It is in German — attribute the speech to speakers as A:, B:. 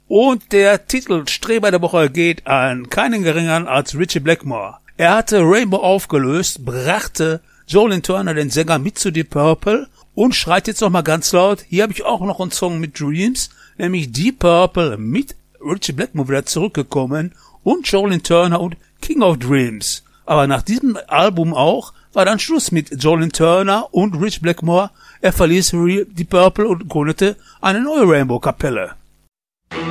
A: Und der Titelstreber der Woche geht an keinen geringeren als Ritchie Blackmore. Er hatte Rainbow aufgelöst, brachte Joe Turner, den Sänger, mit zu Deep Purple und schreit jetzt nochmal ganz laut, hier habe ich auch noch einen Song mit Dreams, nämlich Deep Purple mit Ritchie Blackmore wieder zurückgekommen und Joe Turner und King of Dreams. Aber nach diesem Album auch war dann Schluss mit Joe Turner und Ritchie Blackmore. Er verließ Deep Purple und gründete eine neue Rainbow-Kapelle.